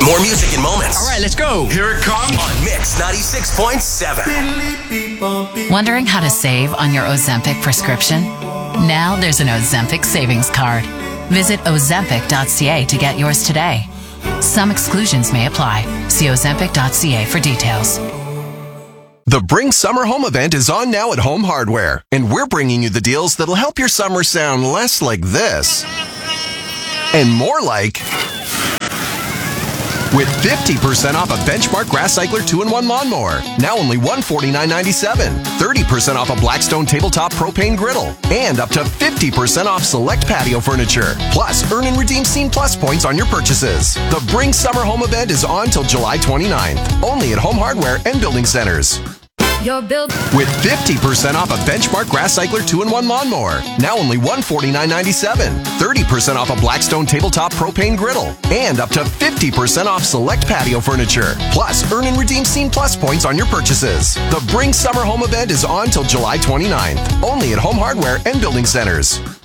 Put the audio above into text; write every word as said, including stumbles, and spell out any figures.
More music and moments. All right, let's go. Here it comes on Mix ninety-six point seven. Wondering how to save on your Ozempic prescription? Now there's an Ozempic savings card. Visit ozempic dot c a to get yours today. Some exclusions may apply. See ozempic dot c a for details. The Bring Summer Home event is on now at Home Hardware, and we're bringing you the deals that'll help your summer sound less like this and more like... With fifty percent off a Benchmark Grass Cycler two in one lawnmower, now only one hundred forty-nine ninety-seven. thirty percent off a Blackstone Tabletop Propane Griddle, and up to fifty percent off select patio furniture. Plus, earn and redeem Scene Plus points on your purchases. The Bring Summer Home event is on till July twenty-ninth, only at Home Hardware and Building Centers. Your build With fifty percent off a Benchmark Grass Cycler two in one lawnmower, now only one hundred forty-nine ninety-seven. thirty percent off a Blackstone Tabletop Propane Griddle, and up to fifty percent off select patio furniture. Plus, earn and redeem Scene Plus points on your purchases. The Bring Summer Home event is on till July twenty-ninth, only at Home Hardware and Building Centers.